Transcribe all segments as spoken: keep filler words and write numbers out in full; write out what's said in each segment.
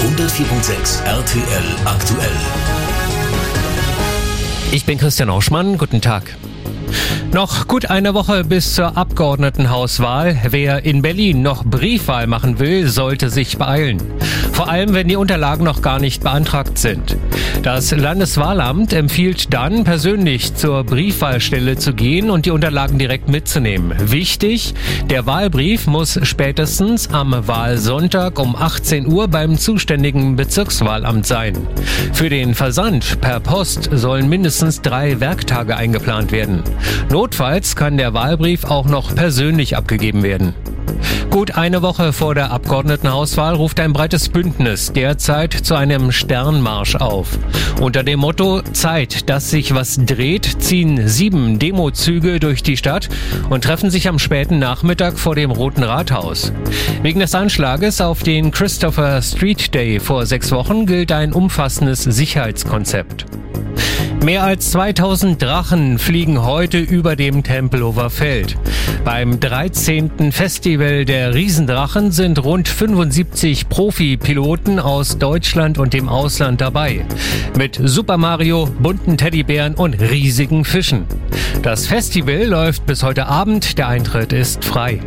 hundertvier Komma sechs R T L aktuell. Ich bin Christian Auschmann, guten Tag. Noch gut eine Woche bis zur Abgeordnetenhauswahl. Wer in Berlin noch Briefwahl machen will, sollte sich beeilen. Vor allem, wenn die Unterlagen noch gar nicht beantragt sind. Das Landeswahlamt empfiehlt dann, persönlich zur Briefwahlstelle zu gehen und die Unterlagen direkt mitzunehmen. Wichtig, der Wahlbrief muss spätestens am Wahlsonntag um achtzehn Uhr beim zuständigen Bezirkswahlamt sein. Für den Versand per Post sollen mindestens drei Werktage eingeplant werden. Notfalls kann der Wahlbrief auch noch persönlich abgegeben werden. Gut eine Woche vor der Abgeordnetenhauswahl ruft ein breites Bündnis derzeit zu einem Sternmarsch auf. Unter dem Motto Zeit, dass sich was dreht, ziehen sieben Demozüge durch die Stadt und treffen sich am späten Nachmittag vor dem Roten Rathaus. Wegen des Anschlages auf den Christopher Street Day vor sechs Wochen gilt ein umfassendes Sicherheitskonzept. Mehr als zweitausend Drachen fliegen heute über dem Tempelhofer Feld. Beim dreizehnten Festival der Riesendrachen sind rund fünfundsiebzig Profipiloten aus Deutschland und dem Ausland dabei. Mit Super Mario, bunten Teddybären und riesigen Fischen. Das Festival läuft bis heute Abend, der Eintritt ist frei.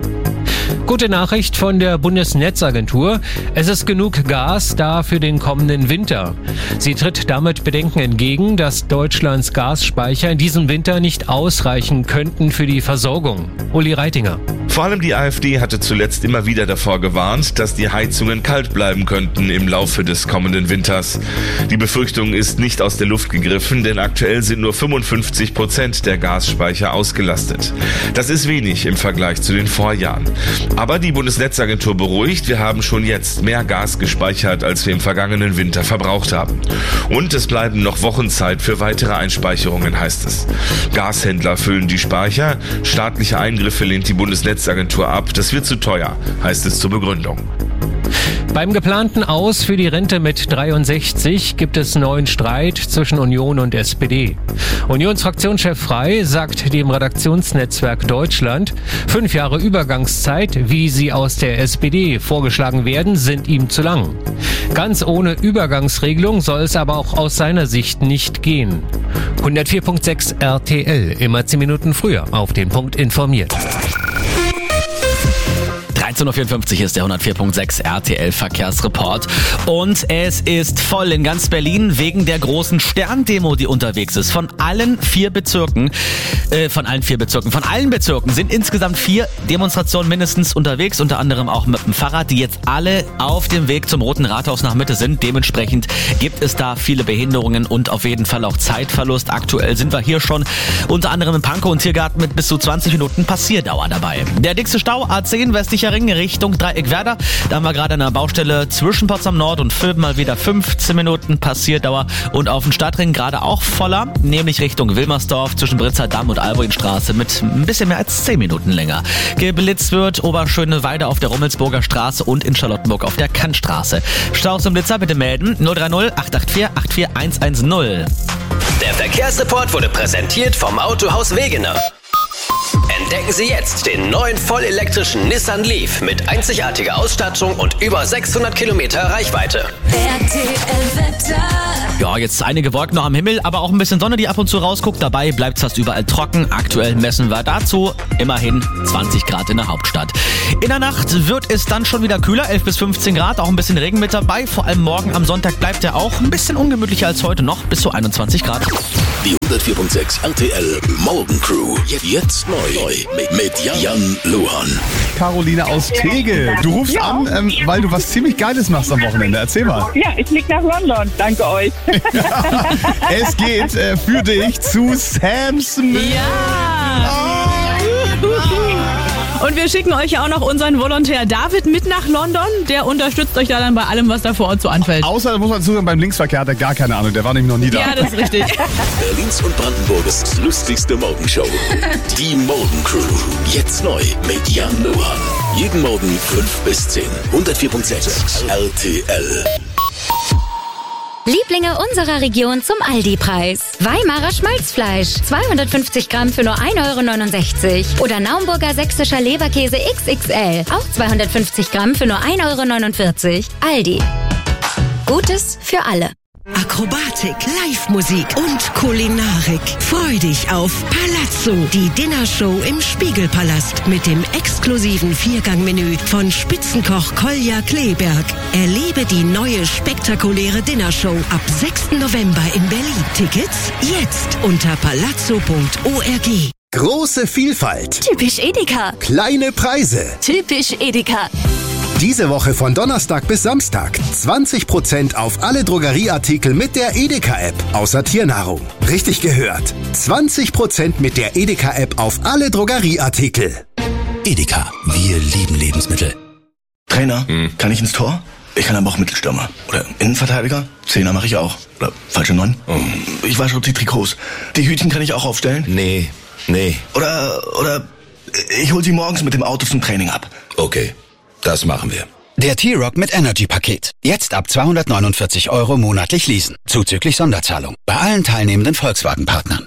Gute Nachricht von der Bundesnetzagentur. Es ist genug Gas da für den kommenden Winter. Sie tritt damit Bedenken entgegen, dass Deutschlands Gasspeicher in diesem Winter nicht ausreichen könnten für die Versorgung. Uli Reitinger. Vor allem die AfD hatte zuletzt immer wieder davor gewarnt, dass die Heizungen kalt bleiben könnten im Laufe des kommenden Winters. Die Befürchtung ist nicht aus der Luft gegriffen, denn aktuell sind nur fünfundfünfzig Prozent der Gasspeicher ausgelastet. Das ist wenig im Vergleich zu den Vorjahren. Aber die Bundesnetzagentur beruhigt, wir haben schon jetzt mehr Gas gespeichert, als wir im vergangenen Winter verbraucht haben. Und es bleiben noch Wochen Zeit für weitere Einspeicherungen, heißt es. Gashändler füllen die Speicher, staatliche Eingriffe lehnt die Bundesnetzagentur ab. Das wird zu teuer, heißt es zur Begründung. Beim geplanten Aus für die Rente mit dreiundsechzig gibt es neuen Streit zwischen Union und S P D. Unionsfraktionschef Frey sagt dem Redaktionsnetzwerk Deutschland, fünf Jahre Übergangszeit, wie sie aus der S P D vorgeschlagen werden, sind ihm zu lang. Ganz ohne Übergangsregelung soll es aber auch aus seiner Sicht nicht gehen. hundertvier Komma sechs R T L, immer zehn Minuten früher auf den Punkt informiert. dreizehn Uhr vierundfünfzig ist der hundertvier Komma sechs R T L Verkehrsreport und es ist voll in ganz Berlin wegen der großen Sterndemo, die unterwegs ist. Von allen vier Bezirken, äh, von allen vier Bezirken, von allen Bezirken sind insgesamt vier Demonstrationen mindestens unterwegs, unter anderem auch mit dem Fahrrad, die jetzt alle auf dem Weg zum Roten Rathaus nach Mitte sind. Dementsprechend gibt es da viele Behinderungen und auf jeden Fall auch Zeitverlust. Aktuell sind wir hier schon unter anderem im Pankow und Tiergarten mit bis zu zwanzig Minuten Passierdauer dabei. Der dickste Stau A zehn westlicher Ring Richtung Dreieck-Werder. Da haben wir gerade an der Baustelle zwischen Potsdam Nord und Vülp mal wieder fünfzehn Minuten Passierdauer und auf dem Stadtring gerade auch voller, nämlich Richtung Wilmersdorf zwischen Britzer Damm und Albuinstraße mit ein bisschen mehr als zehn Minuten länger. Geblitzt wird Oberschöneweide auf der Rummelsburger Straße und in Charlottenburg auf der Kantstraße. Staus im Blitzer bitte melden null drei null acht acht vier acht vier eins eins null. Der Verkehrsreport wurde präsentiert vom Autohaus Wegener. Entdecken Sie jetzt den neuen vollelektrischen Nissan Leaf mit einzigartiger Ausstattung und über sechshundert Kilometer Reichweite. R T L-Wetter. Ja, jetzt einige Wolken noch am Himmel, aber auch ein bisschen Sonne, die ab und zu rausguckt. Dabei bleibt es fast überall trocken. Aktuell messen wir dazu immerhin zwanzig Grad in der Hauptstadt. In der Nacht wird es dann schon wieder kühler, elf bis fünfzehn Grad, auch ein bisschen Regen mit dabei. Vor allem morgen am Sonntag bleibt er auch ein bisschen ungemütlicher als heute, noch bis zu einundzwanzig Grad. Die hundertvier Komma sechs R T L Morgencrew. Jetzt neu mit, mit Jan Luhan. Caroline aus Tegel. Du rufst Ja. an, ähm, weil du was ziemlich Geiles machst am Wochenende. Erzähl mal. Ja, ich fliege nach London. Danke euch. Es geht äh, für dich zu Sam Smith. Und wir schicken euch ja auch noch unseren Volontär David mit nach London. Der unterstützt euch da dann bei allem, was da vor Ort so anfällt. Außer, muss man sagen, beim Linksverkehr hat er gar keine Ahnung. Der war nämlich noch nie da. Ja, das ist richtig. Berlins und Brandenburgs lustigste Morgenshow. Die Morgencrew. Jetzt neu mit Jan Luhan. Jeden Morgen fünf bis zehn. hundertvier Komma sechs R T L. Lieblinge unserer Region zum Aldi-Preis. Weimarer Schmalzfleisch, zweihundertfünfzig Gramm für nur ein Euro neunundsechzig. Oder Naumburger sächsischer Leberkäse X X L, auch zweihundertfünfzig Gramm für nur ein Euro neunundvierzig. Aldi. Gutes für alle. Akrobatik, Live-Musik und Kulinarik. Freu dich auf Palazzo, die Dinnershow im Spiegelpalast mit dem exklusiven Viergangmenü von Spitzenkoch Kolja Kleberg. Erlebe die neue spektakuläre Dinnershow ab sechsten November in Berlin. Tickets jetzt unter palazzo punkt org. Große Vielfalt. Typisch Edeka. Kleine Preise. Typisch Edeka. Diese Woche von Donnerstag bis Samstag zwanzig Prozent auf alle Drogerieartikel mit der Edeka-App, außer Tiernahrung. Richtig gehört. zwanzig Prozent mit der Edeka-App auf alle Drogerieartikel. Edeka, wir lieben Lebensmittel. Trainer, hm. kann ich ins Tor? Ich kann aber auch Mittelstürmer. Oder Innenverteidiger? Zehner mache ich auch. Oder falsche Neun? Oh. Ich wasche auch die Trikots. Die Hütchen kann ich auch aufstellen? Nee, nee. Oder, oder ich hol sie morgens mit dem Auto zum Training ab. Okay. Das machen wir. Der T-Rock mit Energy-Paket. Jetzt ab zweihundertneunundvierzig Euro monatlich leasen. Zuzüglich Sonderzahlung. Bei allen teilnehmenden Volkswagen-Partnern.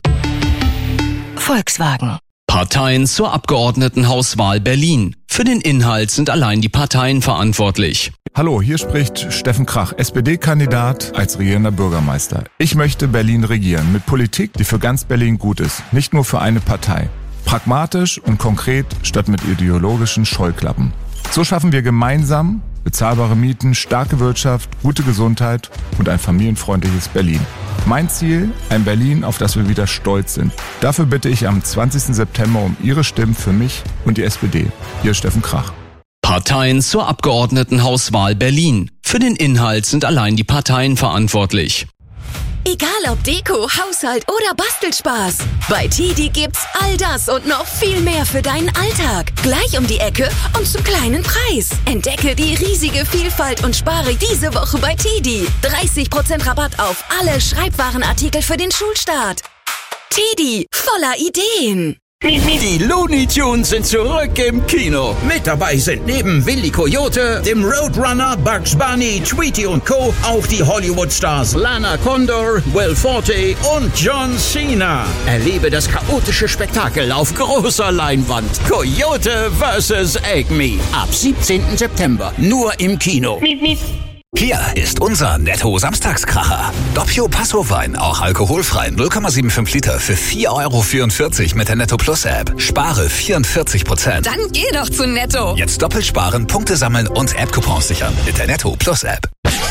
Volkswagen. Parteien zur Abgeordnetenhauswahl Berlin. Für den Inhalt sind allein die Parteien verantwortlich. Hallo, hier spricht Steffen Krach, S P D-Kandidat als regierender Bürgermeister. Ich möchte Berlin regieren mit Politik, die für ganz Berlin gut ist, nicht nur für eine Partei. Pragmatisch und konkret statt mit ideologischen Scheuklappen. So schaffen wir gemeinsam bezahlbare Mieten, starke Wirtschaft, gute Gesundheit und ein familienfreundliches Berlin. Mein Ziel, ein Berlin, auf das wir wieder stolz sind. Dafür bitte ich am zwanzigsten September um Ihre Stimmen für mich und die S P D. Ihr Steffen Krach. Parteien zur Abgeordnetenhauswahl Berlin. Für den Inhalt sind allein die Parteien verantwortlich. Egal ob Deko, Haushalt oder Bastelspaß. Bei Tidi gibt's all das und noch viel mehr für deinen Alltag. Gleich um die Ecke und zum kleinen Preis. Entdecke die riesige Vielfalt und spare diese Woche bei Tidi. dreißig Prozent Rabatt auf alle Schreibwarenartikel für den Schulstart. Tidi, voller Ideen. Die Looney Tunes sind zurück im Kino. Mit dabei sind neben Willy Coyote, dem Roadrunner, Bugs Bunny, Tweety und Co. auch die Hollywood-Stars Lana Condor, Will Forte und John Cena. Erlebe das chaotische Spektakel auf großer Leinwand. Coyote versus. Acme. Ab siebzehnten September. Nur im Kino. Hier ist unser Netto-Samstagskracher. Doppio Passo Wein, auch alkoholfrei, null Komma fünfundsiebzig Liter für vier Euro vierundvierzig mit der Netto Plus App. Spare vierundvierzig Prozent. Dann geh doch zu Netto. Jetzt doppelt sparen, Punkte sammeln und App-Coupons sichern mit der Netto Plus App.